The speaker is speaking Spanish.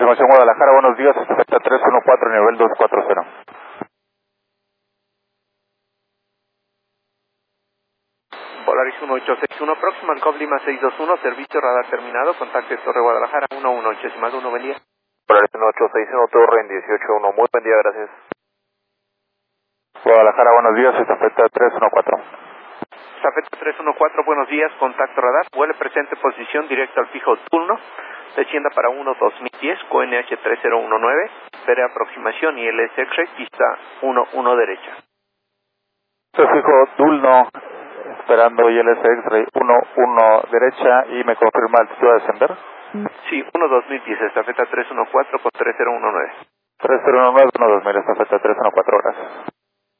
confirmación Guadalajara, buenos días, estafeta 314, nivel 240. Polaris 1861, próximo al COP Lima 621, servicio radar terminado, contacte Torre Guadalajara 118, buen día. Polaris 1861, Torre en 181, muy buen día, gracias. Guadalajara, buenos días, estafeta 314. Estafeta 314, buenos días, contacto radar, vuelo presente, posición directo al fijo turno, descienda para 1-2010, QNH 3019, espere aproximación y LS X-ray, pista 11 derecha. Se fijo Dulno, esperando ILS X-ray 11 derecha y me confirma el sitio de descender. Sí, 1-2010, estafeta 314 con 3019. 3019, 1-2000, estafeta 314, gracias.